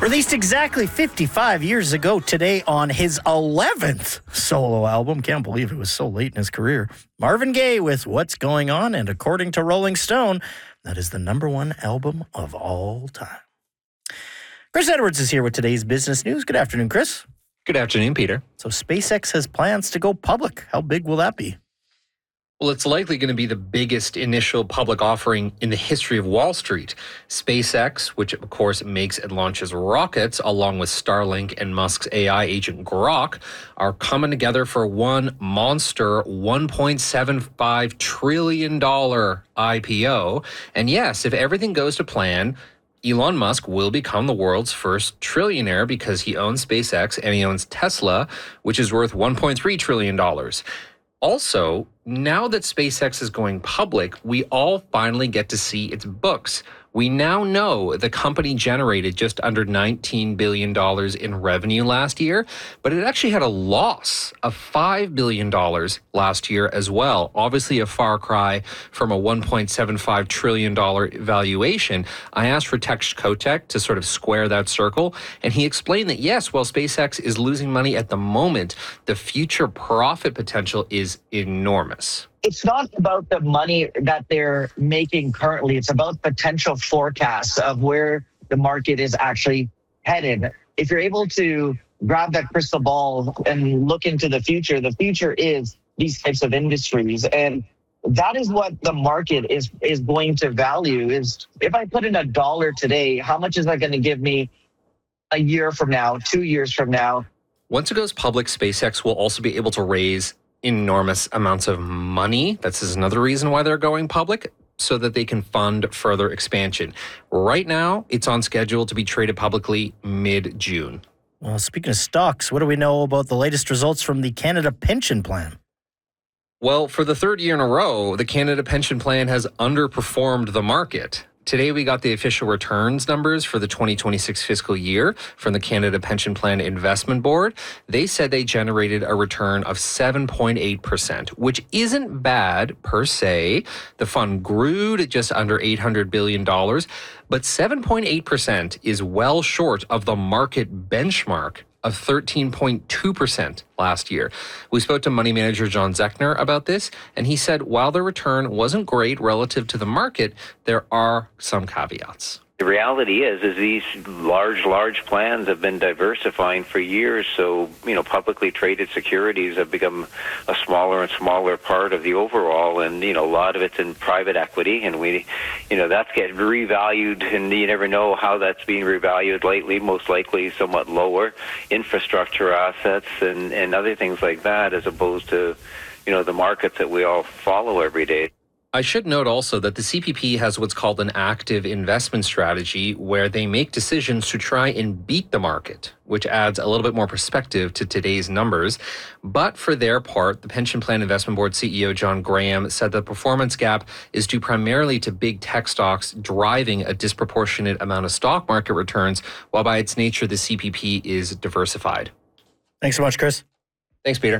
Released exactly 55 years ago today on his 11th solo album. Can't believe it was so late in his career. Marvin Gaye with What's Going On, and according to Rolling Stone, that is the #1 album of all time. Chris Edwards is here with today's business news. Good afternoon, Chris. Good afternoon, Peter. So SpaceX has plans to go public. How big will that be? Well, it's likely going to be the biggest initial public offering in the history of Wall Street. SpaceX, which of course makes and launches rockets, along with Starlink and Musk's AI agent Grok, are coming together for one monster $1.75 trillion IPO. And yes, if everything goes to plan, Elon Musk will become the world's first trillionaire because he owns SpaceX and he owns Tesla, which is worth $1.3 trillion. Also, now that SpaceX is going public, we all finally get to see its books. We now know the company generated just under $19 billion in revenue last year, but it actually had a loss of $5 billion last year as well. Obviously a far cry from a $1.75 trillion valuation. I asked Ritesh Kotek to sort of square that circle, and he explained that yes, while SpaceX is losing money at the moment, the future profit potential is enormous. It's not about the money that they're making currently. It's about potential forecasts of where the market is actually headed. If you're able to grab that crystal ball and look into the future is these types of industries. And that is what the market is going to value. Is if I put in $1 today, how much is that going to give me a year from now, 2 years from now? Once it goes public, SpaceX will also be able to raise enormous amounts of money. This is another reason why they're going public, so that they can fund further expansion. Right now, it's on schedule to be traded publicly mid-June. Well, speaking of stocks, what do we know about the latest results from the Canada Pension Plan? Well, for the third year in a row, the Canada Pension Plan has underperformed the market. Today, we got the official returns numbers for the 2026 fiscal year from the Canada Pension Plan Investment Board. They said they generated a return of 7.8%, which isn't bad per se. The fund grew to just under $800 billion, but 7.8% is well short of the market benchmark of 13.2% last year. We spoke to money manager John Zechner about this, and he said while the return wasn't great relative to the market, there are some caveats. The reality is these large plans have been diversifying for years. So, publicly traded securities have become a smaller and smaller part of the overall. And, a lot of it's in private equity. And that's getting revalued. And you never know how that's being revalued lately, most likely somewhat lower. Infrastructure assets and other things like that, as opposed to, the markets that we all follow every day. I should note also that the CPP has what's called an active investment strategy, where they make decisions to try and beat the market, which adds a little bit more perspective to today's numbers. But for their part, the Pension Plan Investment Board CEO John Graham said the performance gap is due primarily to big tech stocks driving a disproportionate amount of stock market returns, while by its nature, the CPP is diversified. Thanks so much, Chris. Thanks, Peter.